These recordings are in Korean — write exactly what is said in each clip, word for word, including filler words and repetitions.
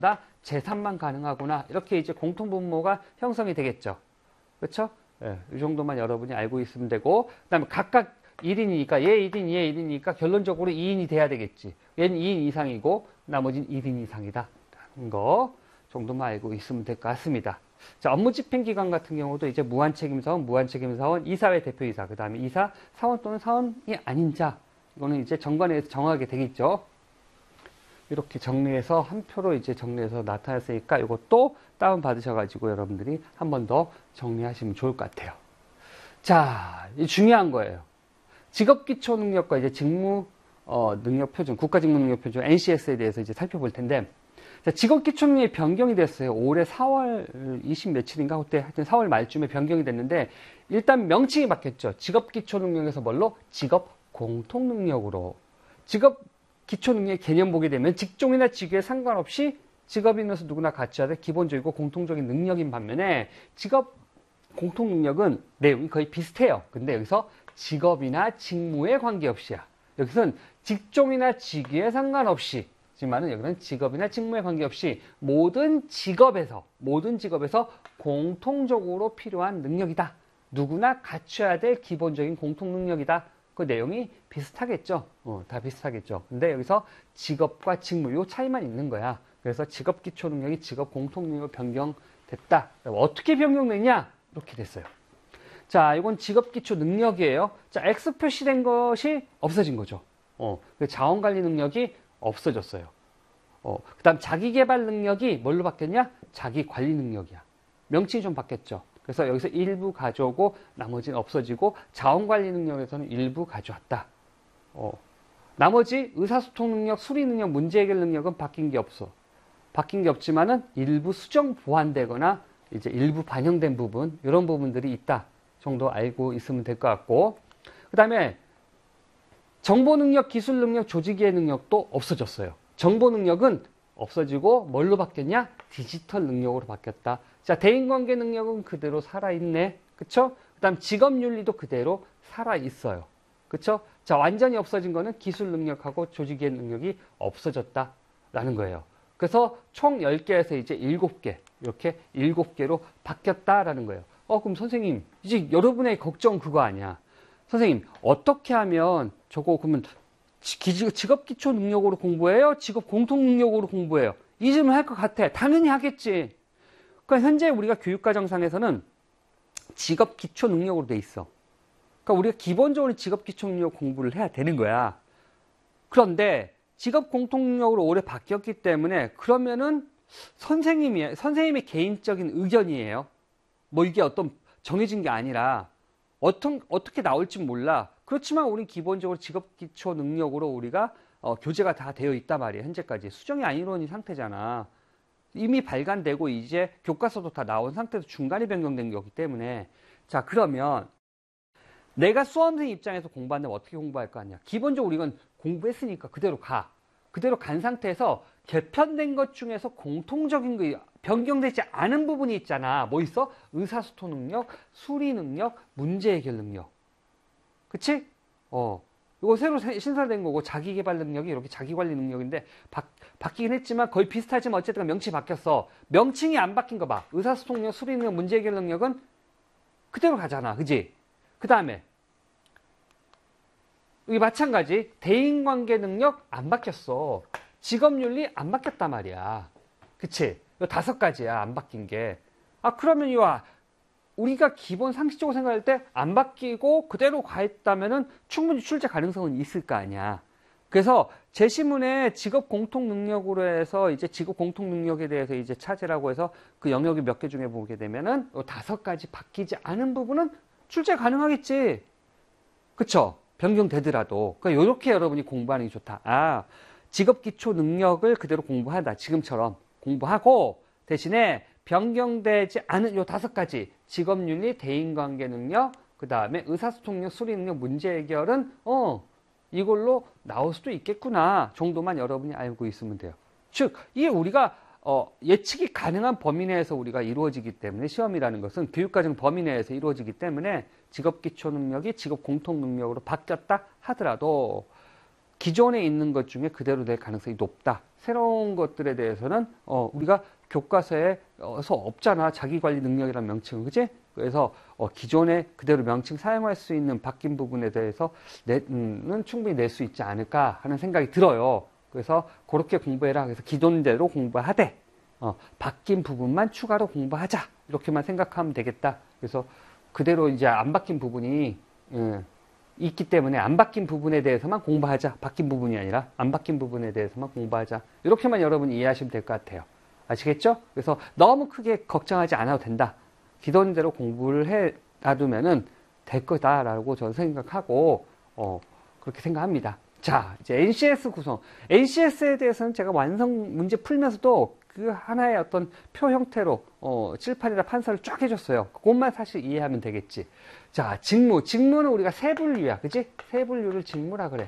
제삼만 가능하구나. 이렇게 이제 공통분모가 형성이 되겠죠. 그렇죠? 예, 이 정도만 여러분이 알고 있으면 되고, 그 다음에 각각 일 인이니까 얘 일 인, 얘 일 인이니까 결론적으로 이 인이 돼야 되겠지. 얘는 이 인 이상이고 나머지는 일 인 이상이다. 라는 거 정도만 알고 있으면 될 것 같습니다. 자, 업무 집행 기관 같은 경우도 이제 무한책임사원, 무한책임사원, 이사회 대표이사, 그 다음에 이사, 사원 또는 사원이 아닌 자. 이거는 이제 정관에서 정하게 되겠죠. 이렇게 정리해서 한 표로 이제 정리해서 나타났으니까 이것도 다운 받으셔가지고 여러분들이 한 번 더 정리하시면 좋을 것 같아요. 자, 이 중요한 거예요. 직업기초능력과 이제 직무 어, 능력표준, 국가직무능력표준 엔씨에스에 대해서 이제 살펴볼 텐데, 자, 직업기초능력이 변경이 됐어요. 올해 사월 이십 며칠인가 그때 하여튼 사월 말쯤에 변경이 됐는데, 일단 명칭이 바뀌었죠. 직업기초능력에서 뭘로? 직업공통능력으로. 직업 기초능력의 개념 보게 되면 직종이나 직위에 상관없이 직업인으로서 누구나 갖춰야 될 기본적이고 공통적인 능력인 반면에 직업 공통능력은 내용이 거의 비슷해요. 근데 여기서 직업이나 직무에 관계없이야. 여기서는 직종이나 직위에 상관없이, 지만은 여기는 직업이나 직무에 관계없이 모든 직업에서 모든 직업에서 공통적으로 필요한 능력이다. 누구나 갖춰야 될 기본적인 공통능력이다. 그 내용이 비슷하겠죠. 어, 다 비슷하겠죠. 근데 여기서 직업과 직무 요 차이만 있는 거야. 그래서 직업 기초 능력이 직업 공통 능력으로 변경됐다. 어떻게 변경됐냐? 이렇게 됐어요. 자, 이건 직업 기초 능력이에요. 자, X 표시된 것이 없어진 거죠. 어, 그 자원 관리 능력이 없어졌어요. 어, 그다음 자기 개발 능력이 뭘로 바뀌었냐? 자기 관리 능력이야. 명칭이 좀 바뀌었죠. 그래서 여기서 일부 가져오고 나머지는 없어지고 자원관리 능력에서는 일부 가져왔다. 어. 나머지 의사소통 능력, 수리 능력, 문제 해결 능력은 바뀐 게 없어. 바뀐 게 없지만은 일부 수정 보완되거나 이제 일부 반영된 부분, 이런 부분들이 있다 정도 알고 있으면 될 것 같고, 그 다음에 정보 능력, 기술 능력, 조직의 능력도 없어졌어요. 정보 능력은 없어지고 뭘로 바뀌었냐? 디지털 능력으로 바뀌었다. 자, 대인관계 능력은 그대로 살아있네. 그쵸? 그 다음 직업윤리도 그대로 살아있어요. 그쵸? 자, 완전히 없어진 거는 기술 능력하고 조직의 능력이 없어졌다. 라는 거예요. 그래서 총 열 개에서 이제 일곱 개, 이렇게 일곱 개로 바뀌었다라는 거예요. 어, 그럼 선생님, 이제 여러분의 걱정 그거 아니야. 선생님, 어떻게 하면 저거 그러면 직업 기초 능력으로 공부해요? 직업 공통 능력으로 공부해요? 이 질문 할 것 같아. 당연히 하겠지. 그러니까 현재 우리가 교육과정상에서는 직업 기초 능력으로 돼 있어. 그러니까 우리가 기본적으로 직업 기초 능력 공부를 해야 되는 거야. 그런데 직업 공통 능력으로 올해 바뀌었기 때문에 그러면은 선생님이 선생님의 개인적인 의견이에요. 뭐 이게 어떤 정해진 게 아니라 어떤 어떻게 나올지 몰라. 그렇지만 우리 기본적으로 직업 기초 능력으로 우리가 어, 교재가 다 되어 있단 말이에요. 현재까지 수정이 안 이루어진 상태잖아. 이미 발간되고 이제 교과서도 다 나온 상태에서 중간에 변경된 거기 때문에, 자, 그러면 내가 수험생 입장에서 공부한다면 어떻게 공부할 거 아니야? 기본적으로 이건 공부했으니까 그대로 가. 그대로 간 상태에서 개편된 것 중에서 공통적인 거, 변경되지 않은 부분이 있잖아. 뭐 있어? 의사소통 능력, 수리 능력, 문제 해결 능력. 그치? 어. 이거 새로 신설된 거고, 자기 개발 능력이 이렇게 자기 관리 능력인데, 바, 바뀌긴 했지만 거의 비슷하지만 어쨌든 명칭이 바뀌었어. 명칭이 안 바뀐 거 봐. 의사소통 능력, 수리 능력, 문제 해결 능력은 그대로 가잖아. 그지? 그 다음에, 이게 마찬가지. 대인관계 능력 안 바뀌었어. 직업윤리 안 바뀌었단 말이야. 그치? 이 다섯 가지야. 안 바뀐 게. 아, 그러면 이와 우리가 기본 상식적으로 생각할 때 안 바뀌고 그대로 가했다면은 충분히 출제 가능성은 있을 거 아니야. 그래서 제시문에 직업 공통 능력으로 해서 이제 직업 공통 능력에 대해서 이제 찾으라고 해서 그 영역이 몇 개 중에 보게 되면은 다섯 가지 바뀌지 않은 부분은 출제 가능하겠지. 그쵸? 변경되더라도. 그러니까 이렇게 여러분이 공부하는 게 좋다. 아, 직업 기초 능력을 그대로 공부한다. 지금처럼 공부하고 대신에 변경되지 않은 요 다섯 가지 직업윤리, 대인관계 능력, 그 다음에 의사소통 능력, 수리 능력, 문제 해결은 어 이걸로 나올 수도 있겠구나 정도만 여러분이 알고 있으면 돼요. 즉 이게 우리가 어, 예측이 가능한 범위 내에서 우리가 이루어지기 때문에 시험이라는 것은 교육과정 범위 내에서 이루어지기 때문에 직업 기초 능력이 직업 공통 능력으로 바뀌었다 하더라도 기존에 있는 것 중에 그대로 될 가능성이 높다. 새로운 것들에 대해서는 어, 우리가 교과서에서 없잖아. 자기관리 능력이라는 명칭은. 그치? 그래서 어, 기존에 그대로 명칭 사용할 수 있는 바뀐 부분에 대해서 는 충분히 낼 수 있지 않을까 하는 생각이 들어요. 그래서 그렇게 공부해라. 그래서 기존대로 공부하되 어, 바뀐 부분만 추가로 공부하자. 이렇게만 생각하면 되겠다. 그래서 그대로 이제 안 바뀐 부분이 음, 있기 때문에 안 바뀐 부분에 대해서만 공부하자. 바뀐 부분이 아니라 안 바뀐 부분에 대해서만 공부하자. 이렇게만 여러분이 이해하시면 될 것 같아요. 아시겠죠? 그래서 너무 크게 걱정하지 않아도 된다. 기존대로 공부를 해 놔두면은 될 거다라고 저는 생각하고 어, 그렇게 생각합니다. 자, 이제 엔씨에스 구성. 엔씨에스에 대해서는 제가 완성 문제 풀면서도 그 하나의 어떤 표 형태로 어, 칠판이나 판서를 쫙 해줬어요. 그것만 사실 이해하면 되겠지. 자, 직무. 직무는 우리가 세분류야. 그지? 세분류를 직무라 그래.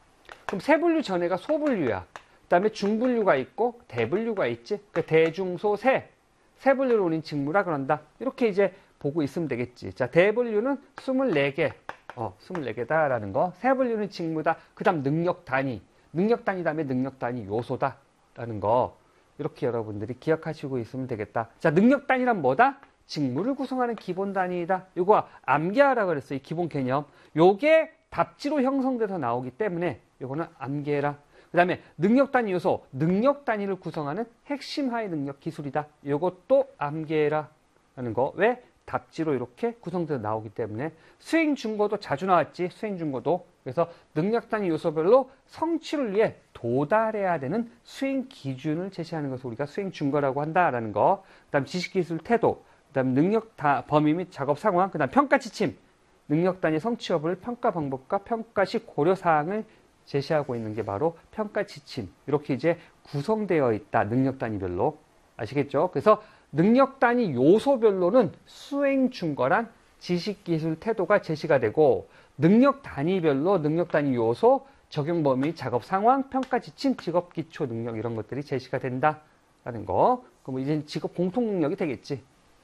그럼 세분류 전에가 소분류야. 그 다음에 중분류가 있고 대분류가 있지. 그 대중소 세. 세분류를 우린 직무라 그런다. 이렇게 이제 보고 있으면 되겠지. 자, 대분류는 스물네 개. 어, 스물네 개다라는 거. 세분류는 직무다. 그 다음 능력 단위. 능력 단위 다음에 능력 단위 요소다. 라는 거. 이렇게 여러분들이 기억하시고 있으면 되겠다. 자, 능력 단위란 뭐다? 직무를 구성하는 기본 단위이다. 이거 암기하라 그랬어. 이 기본 개념. 요게 답지로 형성돼서 나오기 때문에 요거는 암기해라. 그 다음에 능력 단위 요소. 능력 단위를 구성하는 핵심 하의 능력 기술이다. 요것도 암기해라. 라는 거. 왜? 답지로 이렇게 구성돼서 나오기 때문에. 수행 중고도 자주 나왔지. 수행 중고도. 그래서 능력 단위 요소별로 성취를 위해 도달해야 되는 수행 기준을 제시하는 것을 우리가 수행 준거라고 한다라는 거. 그 다음 지식기술 태도. 그 다음 능력 다, 범위 및 작업 상황. 그 다음 평가 지침. 능력 단위 성취 여부를 평가 방법과 평가 시 고려 사항을 제시하고 있는 게 바로 평가 지침. 이렇게 이제 구성되어 있다. 능력 단위별로. 아시겠죠? 그래서 능력 단위 요소별로는 수행 준거랑 지식기술 태도가 제시가 되고 능력 단위별로 능력 단위 요소, 적용 범위, 작업 상황, 평가 지침, 직업 기초 능력 이런 것들이 제시가 된다라는 거. 그럼 이제 직업 공통 능력이 되겠지.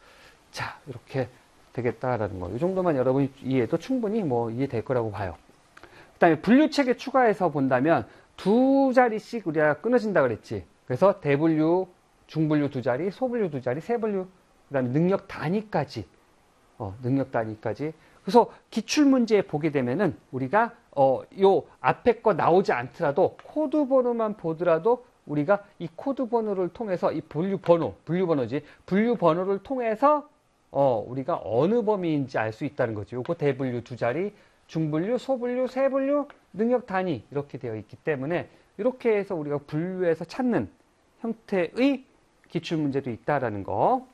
자, 이렇게 되겠다라는 거. 이 정도만 여러분이 이해해도 충분히 뭐 이해될 거라고 봐요. 그 다음에 분류책에 추가해서 본다면 두 자리씩 우리가 끊어진다 그랬지. 그래서 대분류, 중분류 두 자리, 소분류 두 자리, 세분류, 그 다음에 능력 단위까지. 어, 능력 단위까지. 그래서 기출문제에 보게 되면은 우리가 어, 요 앞에 거 나오지 않더라도 코드 번호만 보더라도 우리가 이 코드 번호를 통해서 이 분류 번호, 분류 번호지. 분류 번호를 통해서 어, 우리가 어느 범위인지 알 수 있다는 거죠. 요거 대분류 두 자리, 중분류, 소분류, 세분류, 능력 단위 이렇게 되어 있기 때문에 이렇게 해서 우리가 분류해서 찾는 형태의 기출문제도 있다라는 거.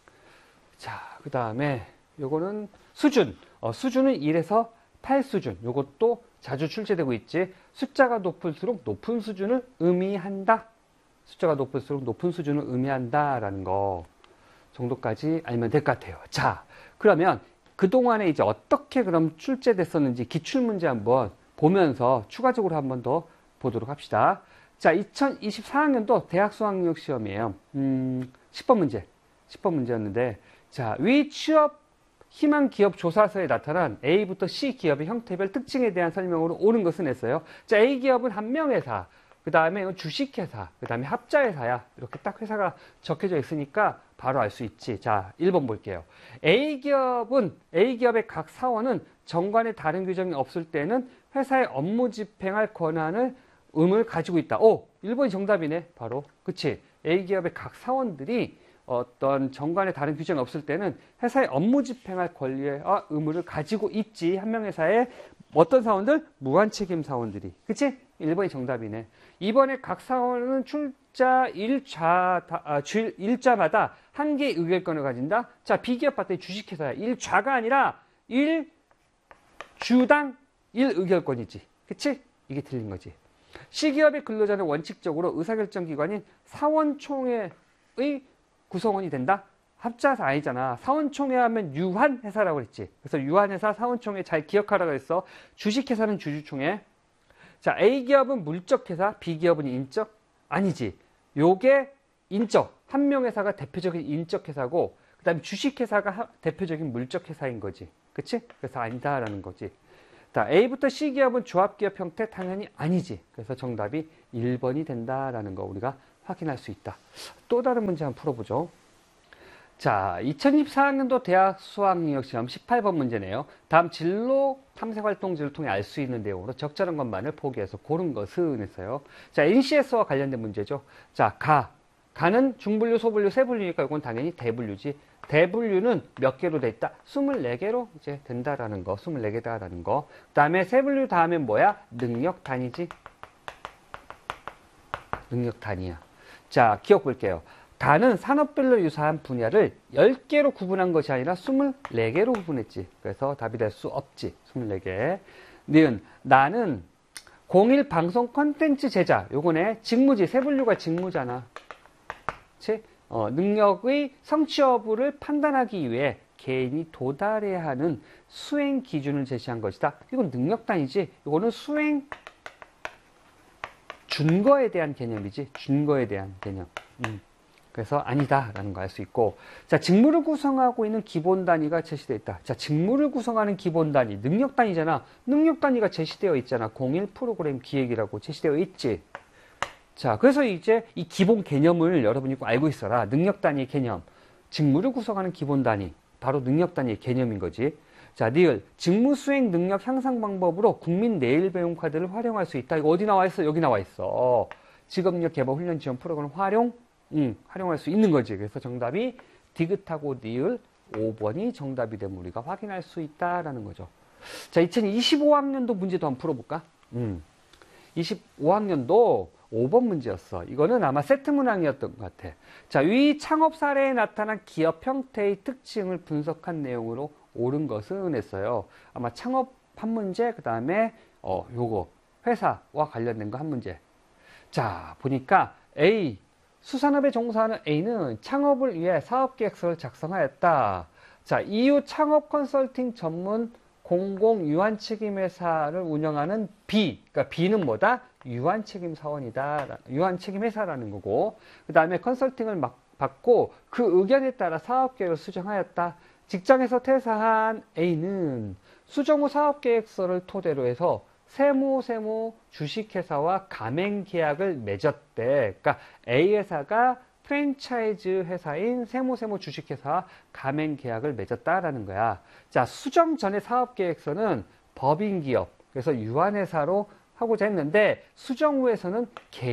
자, 그 다음에 요거는 수준. 어, 수준은 일에서 팔 수준. 요것도 자주 출제되고 있지. 숫자가 높을수록 높은 수준을 의미한다. 숫자가 높을수록 높은 수준을 의미한다라는 거 정도까지 알면 될 것 같아요. 자, 그러면 그동안에 이제 어떻게 그럼 출제됐었는지 기출문제 한번 보면서 추가적으로 한번 더 보도록 합시다. 자, 이천이십사 학년도 대학 수학능력 시험이에요. 음, 십 번 문제. 십 번 문제였는데, 자, 위 취업 희망 기업 조사서에 나타난 A부터 C 기업의 형태별 특징에 대한 설명으로 옳은 것은 했어요. 자, A 기업은 한 명회사, 그 다음에 주식회사, 그 다음에 합자회사야. 이렇게 딱 회사가 적혀져 있으니까 바로 알 수 있지. 자, 일 번 볼게요. A 기업은, A 기업의 각 사원은 정관에 다른 규정이 없을 때는 회사의 업무 집행할 권한을 의무를 가지고 있다. 오, 일 번이 정답이네. 바로. 그치? A 기업의 각 사원들이 어떤 정관에 다른 규정이 없을 때는 회사의 업무 집행할 권리와 의무를 가지고 있지. 한 명 회사에 어떤 사원들? 무한책임 사원들이. 그치? 일 번이 정답이네. 이 번에 각 사원은 출자 일좌, 아, 주, 일자마다 한 개의 의결권을 가진다. 자, B기업 봤더니 주식회사야. 일좌가 아니라 일주당 일 의결권이지. 그치? 이게 틀린 거지. C기업의 근로자는 원칙적으로 의사결정기관인 사원총회의 구성원이 된다? 합자사 아니잖아. 사원총회 하면 유한회사라고 했지. 그래서 유한회사, 사원총회 잘 기억하라고 했어. 주식회사는 주주총회. 자, A기업은 물적회사, B기업은 인적? 아니지. 요게 인적. 한 명 회사가 대표적인 인적회사고, 그 다음에 주식회사가 대표적인 물적회사인 거지. 그치? 그래서 아니다라는 거지. 그 자, A부터 C 기업은 조합기업 형태 당연히 아니지. 그래서 정답이 일 번이 된다라는 거 우리가 확인할 수 있다. 또 다른 문제 한번 풀어보죠. 자, 이천이십사 학년도 대학 수학능력시험 십팔 번 문제네요. 다음 진로 탐색활동지를 통해 알 수 있는 내용으로 적절한 것만을 포기해서 고른 것은 했어요. 자, 엔씨에스와 관련된 문제죠. 자, 가. 가는 중분류, 소분류, 세분류니까 이건 당연히 대분류지. 대분류는 몇 개로 돼 있다? 이십사 개로 이제 된다라는 거. 이십사 개다라는 거. 그 다음에 세분류 다음엔 뭐야? 능력 단위지. 능력 단위야. 자, 기억 볼게요. 가는 산업별로 유사한 분야를 열 개로 구분한 것이 아니라 이십사 개로 구분했지. 그래서 답이 될 수 없지. 이십사 개. 니은, 나는 공일 방송 콘텐츠 제작. 요거네. 직무지. 세분류가 직무잖아. 그치? 어, 능력의 성취 여부를 판단하기 위해 개인이 도달해야 하는 수행 기준을 제시한 것이다. 이건 능력 단위지. 이거는 수행 준거에 대한 개념이지. 준거에 대한 개념. 음. 그래서 아니다라는 거 알 수 있고, 자, 직무를 구성하고 있는 기본 단위가 제시되어 있다. 자, 직무를 구성하는 기본 단위, 능력 단위잖아. 능력 단위가 제시되어 있잖아. 공일 프로그램 기획이라고 제시되어 있지. 자, 그래서 이제 이 기본 개념을 여러분이 꼭 알고 있어라. 능력 단위의 개념, 직무를 구성하는 기본 단위, 바로 능력 단위의 개념인 거지. 자, 니을, 직무 수행 능력 향상 방법으로 국민 내일 배움 카드를 활용할 수 있다. 이거 어디 나와 있어? 여기 나와 있어. 직업력 개발 훈련 지원 프로그램 활용. 응, 활용할 수 있는 거지. 그래서 정답이 디귿하고 니을 오 번이 정답이 되면 우리가 확인할 수 있다라는 거죠. 자, 이천이십오 학년도 문제도 한번 풀어볼까? 음. 이십오 학년도 오 번 문제였어. 이거는 아마 세트 문항이었던 것 같아. 자, 위 창업 사례에 나타난 기업 형태의 특징을 분석한 내용으로 옳은 것은 했어요. 아마 창업 한 문제, 그 다음에 어, 요거 회사와 관련된 거 한 문제. 자, 보니까 A, 수산업에 종사하는 A는 창업을 위해 사업계획서를 작성하였다. 자, 이후 창업 컨설팅 전문 공공 유한 책임 회사를 운영하는 B. 그러니까 B는 뭐다? 유한 책임 사원이다. 유한 책임 회사라는 거고. 그 다음에 컨설팅을 막 받고 그 의견에 따라 사업계획을 수정하였다. 직장에서 퇴사한 A는 수정 후 사업계획서를 토대로 해서 세무, 세무, 주식회사와 가맹계약을 맺었대. 그러니까 A 회사가 프랜차이즈 회사인 세무, 세무, 주식회사와 가맹계약을 맺었다라는 거야. 자, 수정 전의 사업계획서는 법인기업, 그래서 유한회사로 하고자 했는데 수정 후에서는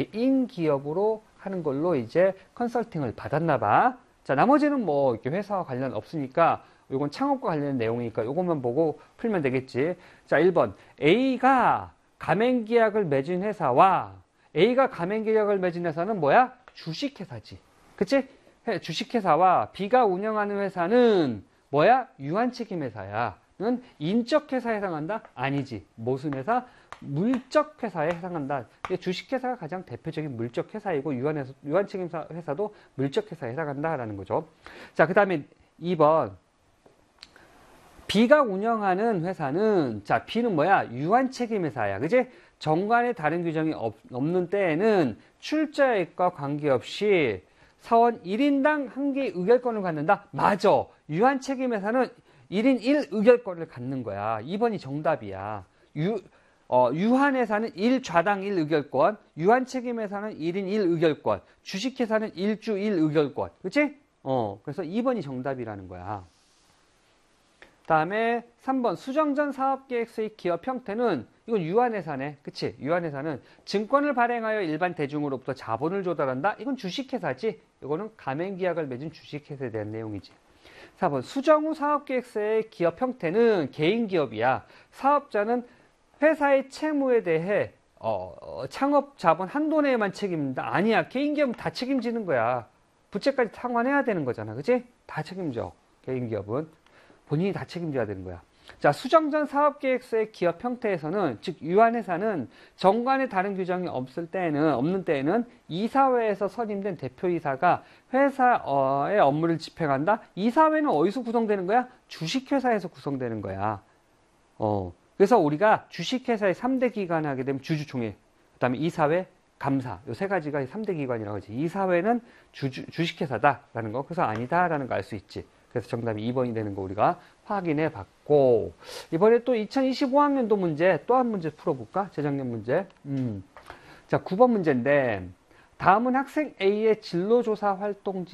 개인기업으로 하는 걸로 이제 컨설팅을 받았나 봐. 자, 나머지는 뭐 이렇게 회사와 관련 없으니까 이건 창업과 관련된 내용이니까 이것만 보고 풀면 되겠지. 자, 일 번. A가 가맹계약을 맺은 회사와 A가 가맹계약을 맺은 회사는 뭐야? 주식회사지. 그치? 주식회사와 B가 운영하는 회사는 뭐야? 유한책임회사야. 는 인적회사에 해당한다? 아니지. 무슨 회사? 물적회사에 해당한다. 주식회사가 가장 대표적인 물적회사이고 유한회사, 유한책임회사도 물적회사에 해당한다라는 거죠. 자, 그 다음에 이 번. B가 운영하는 회사는, 자, B는 뭐야? 유한책임회사야. 그지? 정관에 다른 규정이 없, 없는 때에는 출자액과 관계없이 사원 일 인당 한 개의 의결권을 갖는다? 맞아. 유한책임회사는 일 인 일 의결권을 갖는 거야. 이 번이 정답이야. 유, 어, 유한회사는 일 좌당 일 의결권, 유한책임회사는 일 인 일 의결권, 주식회사는 일 주 일 의결권. 그치? 어, 그래서 이 번이 정답이라는 거야. 다음에 삼 번 수정전 사업계획서의 기업 형태는 이건 유한회사네. 그치? 유한회사는 증권을 발행하여 일반 대중으로부터 자본을 조달한다. 이건 주식회사지. 이거는 가맹계약을 맺은 주식회사에 대한 내용이지. 사 번 수정 후 사업계획서의 기업 형태는 개인기업이야. 사업자는 회사의 채무에 대해 어, 어, 창업 자본 한도 내에만 책임진다. 아니야. 개인기업은 다 책임지는 거야. 부채까지 상환해야 되는 거잖아. 그치? 다 책임져. 개인기업은. 본인이 다 책임져야 되는 거야. 자, 수정 전 사업계획서의 기업 형태에서는, 즉 유한회사는 정관에 다른 규정이 없을 때에는, 없는 때에는 이사회에서 선임된 대표이사가 회사의 업무를 집행한다. 이사회는 어디서 구성되는 거야? 주식회사에서 구성되는 거야. 어, 그래서 우리가 주식회사의 삼 대 기관을 하게 되면 주주총회, 그 다음에 이사회, 감사, 이 세 가지가 삼 대 기관이라고 하지. 이사회는 주, 주식회사다라는 거, 그래서 아니다라는 거 알 수 있지. 그래서 정답이 이 번이 되는 거 우리가 확인해 봤고, 이번에 또 이천이십오 학년도 문제 또 한 문제 풀어볼까? 재작년 문제. 음. 자, 구 번 문제인데, 다음은 학생 A의 진로조사 활동